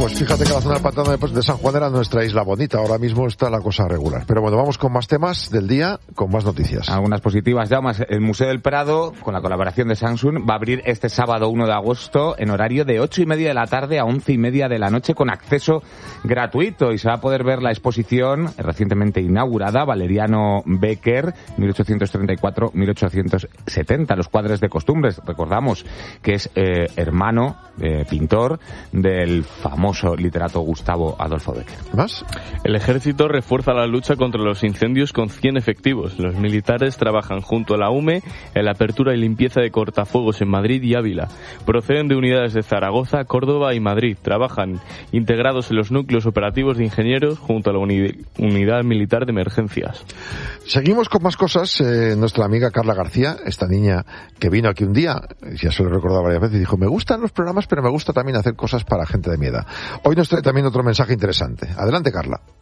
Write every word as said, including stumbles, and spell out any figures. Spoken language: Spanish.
Pues fíjate que la zona del pantano de San Juan era nuestra isla bonita. Ahora mismo está la cosa regular. Pero bueno, vamos con más temas del día, con más noticias. Algunas positivas ya más. El Museo del Prado, con la colaboración de Samsung, va a abrir este sábado uno de agosto en horario de ocho y media de la tarde a once y media de la noche con acceso gratuito. Y se va a poder ver la exposición recientemente inaugurada, Valeriano Becker, mil ochocientos treinta y cuatro a mil ochocientos setenta, los cuadros de costumbres. Recordamos que es eh, hermano, eh, pintor, del famoso literato Gustavo Adolfo Becker. ¿Más? El ejército refuerza la lucha contra los incendios con cien efectivos. Los militares trabajan junto a la U M E en la apertura y limpieza de cortafuegos en Madrid y Ávila. Proceden de unidades de Zaragoza, Córdoba y Madrid. Trabajan integrados en los núcleos operativos de ingenieros junto a la uni- unidad militar de emergencias. Seguimos con más cosas. Eh, nuestra amiga Carla García, esta niña que vino aquí un día, ya se lo he recordado varias veces, dijo, me gustan los programas, pero me gusta también hacer cosas para gente de mi edad. Hoy nos trae también otro mensaje interesante. Adelante, Carla.